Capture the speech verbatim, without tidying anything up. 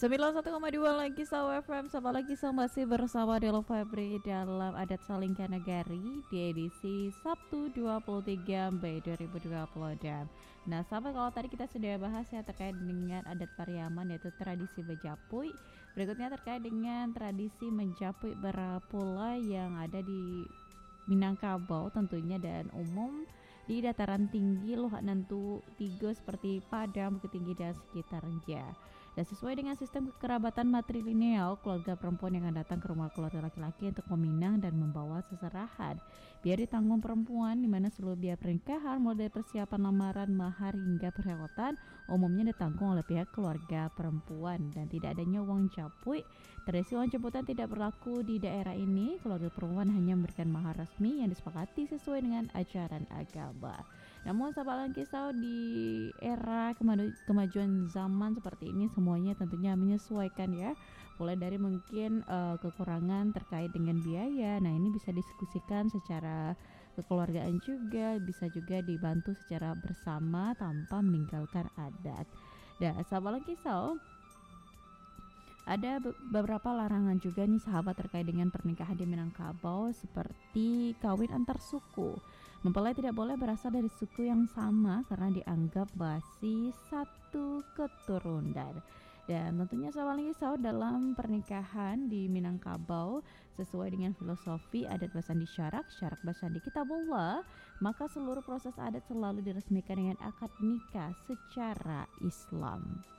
sembilan puluh satu koma dua lagi Saw F M, sama lagi sama masih bersama Delo Febri dalam Adat Salingka Negari di edisi Sabtu dua puluh tiga Mei dua ribu dua puluh. Nah sahabat, kalau tadi kita sudah bahas ya terkait dengan adat Pariaman, yaitu tradisi bejapui. Berikutnya terkait dengan tradisi menjapui berapula yang ada di Minangkabau tentunya, dan umum di dataran tinggi Luhak Nantu Tigo seperti Padang, Bukit Tinggi dan sekitarnya. Dan sesuai dengan sistem kekerabatan matrilineal, keluarga perempuan yang akan datang ke rumah keluarga laki-laki untuk meminang dan membawa seserahan biar ditanggung perempuan, di mana seluruh biaya pernikahan mulai dari persiapan lamaran, mahar hingga perhelatan umumnya ditanggung oleh pihak keluarga perempuan, dan tidak adanya uang capui. Tradisi uang jemputan tidak berlaku di daerah ini. Keluarga perempuan hanya memberikan mahar resmi yang disepakati sesuai dengan ajaran agama. Namun sahabat kisah, di era kemaju- kemajuan zaman seperti ini semuanya tentunya menyesuaikan ya. Mulai dari mungkin uh, kekurangan terkait dengan biaya. Nah ini bisa diskusikan secara kekeluargaan juga, bisa juga dibantu secara bersama tanpa meninggalkan adat. Dan sahabat kisah, ada beberapa larangan juga nih sahabat terkait dengan pernikahan di Minangkabau, seperti kawin antar suku. Mempelai tidak boleh berasal dari suku yang sama karena dianggap masih satu keturunan. Dan tentunya sahabat kisah, dalam pernikahan di Minangkabau sesuai dengan filosofi adat Basandi Syarak, Syarak Basandi Kitabullah, maka seluruh proses adat selalu diresmikan dengan akad nikah secara Islam.